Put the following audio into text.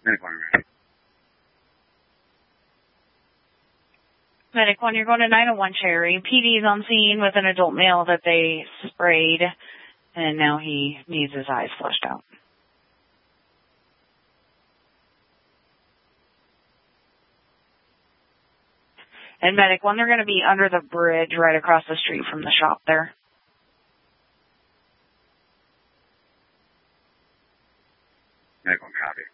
Medic 1, ready. Medic 1, you're going to 901 Cherry. PD's on scene with an adult male that they sprayed, and now he needs his eyes flushed out. And Medic 1, they're going to be under the bridge right across the street from the shop there. Medic 1, copy.